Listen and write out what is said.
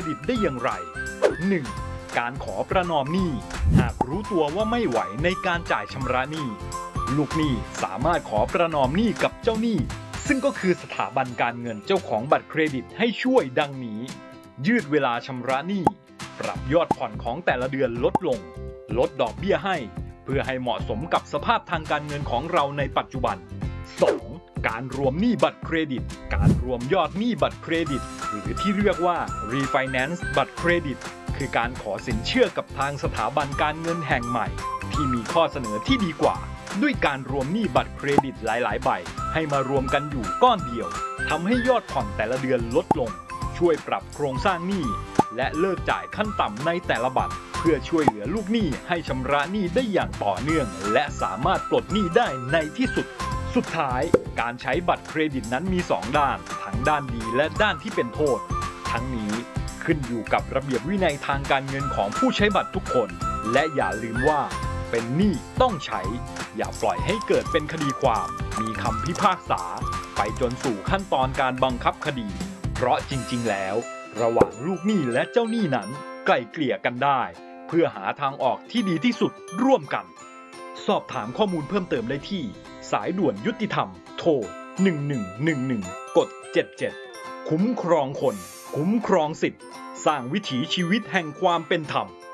ดิตได้อย่างไร 1. การขอประนอมหนี้หากรู้ตัวว่าไม่ไหวในการจ่ายชำระหนี้ลูกหนี้สามารถขอประนอมหนี้กับเจ้าหนี้ซึ่งก็คือสถาบันการเงินเจ้าของบัตรเครดิตให้ช่วยดังนี้ยืดเวลาชำระหนี้ปรับยอดผ่อนของแต่ละเดือนลดลงลดดอกเบี้ยให้เพื่อให้เหมาะสมกับสภาพทางการเงินของเราในปัจจุบัน 2. การรวมหนี้บัตรเครดิตการรวมยอดหนี้บัตรเครดิตหรือที่เรียกว่า refinance บัตรเครดิตคือการขอสินเชื่อกับทางสถาบันการเงินแห่งใหม่ที่มีข้อเสนอที่ดีกว่าด้วยการรวมหนี้บัตรเครดิตหลายๆใบให้มารวมกันอยู่ก้อนเดียวทำให้ยอดผ่อนแต่ละเดือนลดลงช่วยปรับโครงสร้างหนี้และเลิกจ่ายขั้นต่ำในแต่ละบัตรเพื่อช่วยเหลือลูกหนี้ให้ชำระหนี้ได้อย่างต่อเนื่องและสามารถปลดหนี้ได้ในที่สุดสุดท้ายการใช้บัตรเครดิตนั้นมี2 ด้านทั้งด้านดีและด้านที่เป็นโทษทั้งนี้ขึ้นอยู่กับระเบียบวินัยทางการเงินของผู้ใช้บัตรทุกคนและอย่าลืมว่าเป็นหนี้ต้องใช้อย่าปล่อยให้เกิดเป็นคดีความมีคำพิพากษาไปจนสู่ขั้นตอนการบังคับคดีเพราะจริงๆแล้วระหว่างลูกหนี้และเจ้าหนี้นั้นไกล่เกลี่ยกันได้เพื่อหาทางออกที่ดีที่สุดร่วมกันสอบถามข้อมูลเพิ่มเติมได้ที่สายด่วนยุติธรรมโทร1111กด77คุ้มครองคนคุ้มครองสิทธิ์สร้างวิถีชีวิตแห่งความเป็นธรรม